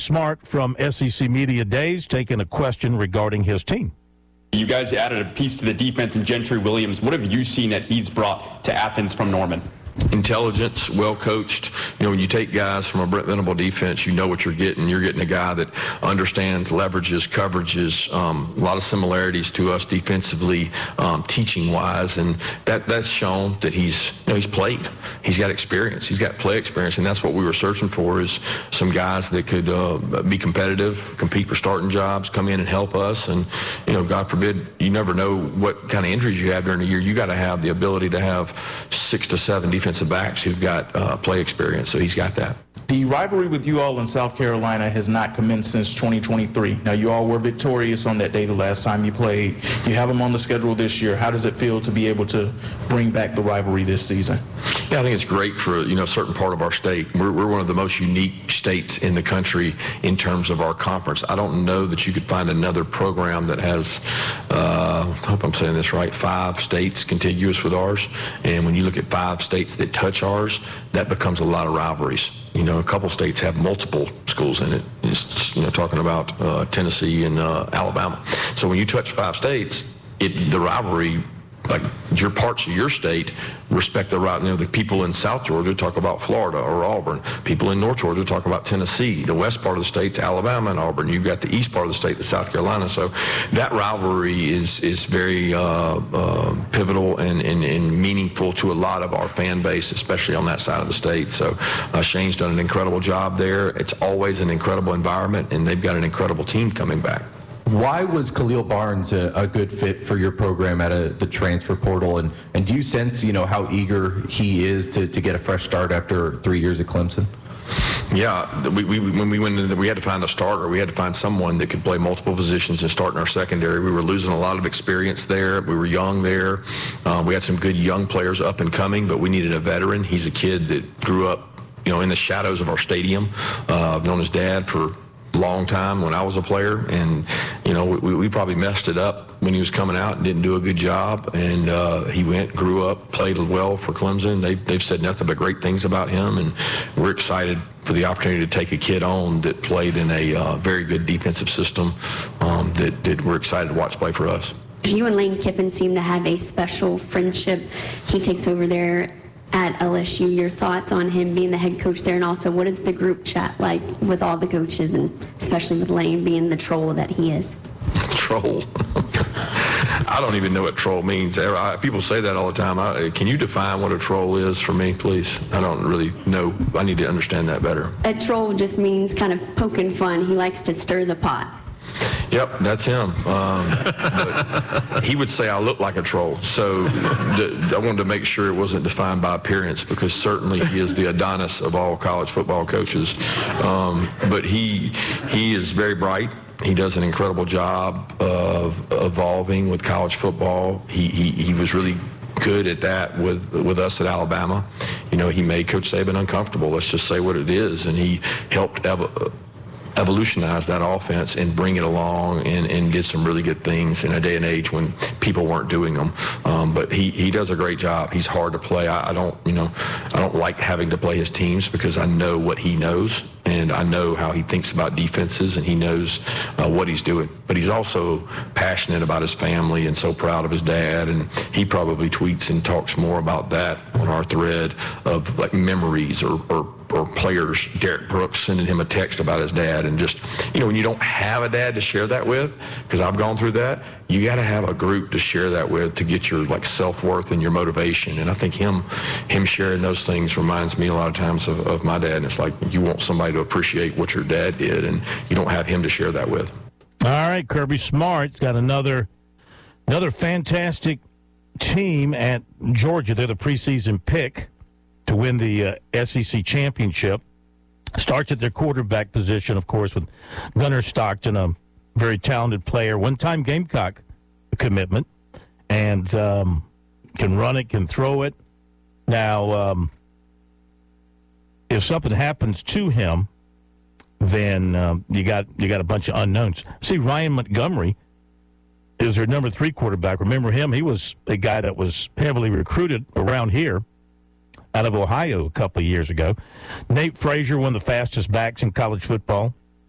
Smart from SEC Media Days taking a question regarding his team. You guys added a piece to the defense in Gentry Williams. What have you seen that he's brought to Athens from Norman? Intelligence, well coached. When you take guys from a Brent Venable defense, you know what you're getting. You're getting a guy that understands leverages, coverages, a lot of similarities to us defensively, teaching wise, and that's shown that he's played. He's got experience. He's got play experience, and that's what we were searching for, is some guys that could be competitive, compete for starting jobs, come in and help us. And God forbid, you never know what kind of injuries you have during the year. You got to have the ability to have 6 to 7 defensive backs who've got play experience, so he's got that. The rivalry with you all in South Carolina has not commenced since 2023. Now, you all were victorious on that day the last time you played. You have them on the schedule this year. How does it feel to be able to bring back the rivalry this season? Yeah, I think it's great for a certain part of our state. We're one of the most unique states in the country in terms of our conference. I don't know that you could find another program that has, I hope I'm saying this right, 5 states contiguous with ours. And when you look at 5 states that touch ours, that becomes a lot of rivalries. A couple states have multiple schools in it. It's just, talking about Tennessee and Alabama. So when you touch 5 states, the rivalry, like your parts of your state respect the right. The people in South Georgia talk about Florida or Auburn. People in North Georgia talk about Tennessee. The west part of the state's Alabama and Auburn. You've got the east part of the state, the South Carolina. So that rivalry is very pivotal and meaningful to a lot of our fan base, especially on that side of the state. So Shane's done an incredible job there. It's always an incredible environment, and they've got an incredible team coming back. Why was Khalil Barnes a good fit for your program at the transfer portal? And do you sense, how eager he is to get a fresh start after 3 years at Clemson? Yeah, when we went in, we had to find a starter. We had to find someone that could play multiple positions and start in our secondary. We were losing a lot of experience there. We were young there. We had some good young players up and coming, but we needed a veteran. He's a kid that grew up, in the shadows of our stadium. I've known his dad for long time when I was a player, and we probably messed it up when he was coming out and didn't do a good job, and he grew up, played well for Clemson. They've said nothing but great things about him, and we're excited for the opportunity to take a kid on that played in a very good defensive system that we're excited to watch play for us. You and Lane Kiffin seem to have a special friendship. He takes over there at LSU. Your thoughts on him being the head coach there, and also what is the group chat like with all the coaches, and especially with Lane being the troll that he is? Troll? I don't even know what troll means. People say that all the time. Can you define what a troll is for me, please? I don't really know. I need to understand that better. A troll just means kind of poking fun. He likes to stir the pot. Yep, that's him. But he would say I look like a troll. So I wanted to make sure it wasn't defined by appearance, because certainly he is the Adonis of all college football coaches. But he is very bright. He does an incredible job of evolving with college football. He was really good at that with us at Alabama. He made Coach Saban uncomfortable. Let's just say what it is. And he helped evolutionize that offense and bring it along and did some really good things in a day and age when people weren't doing them. But he does a great job. He's hard to play. I don't like having to play his teams, because I know what he knows, and I know how he thinks about defenses, and he knows what he's doing. But he's also passionate about his family and so proud of his dad, and he probably tweets and talks more about that on our thread of like memories or players. Derek Brooks sending him a text about his dad, and just, when you don't have a dad to share that with, because I've gone through that, you got to have a group to share that with to get your self-worth and your motivation. And I think him sharing those things reminds me a lot of times of my dad. And it's like you want somebody to appreciate what your dad did, and you don't have him to share that with. All right, Kirby Smart's got another fantastic team at Georgia. They're the preseason pick to win the SEC championship. Starts at their quarterback position, of course, with Gunnar Stockton, a very talented player, one-time Gamecock commitment, and can run it, can throw it. Now, if something happens to him, then you got a bunch of unknowns. See, Ryan Montgomery is their number 3 quarterback. Remember him? He was a guy that was heavily recruited around here out of Ohio a couple of years ago. Nate Frazier, one of the fastest backs in college football.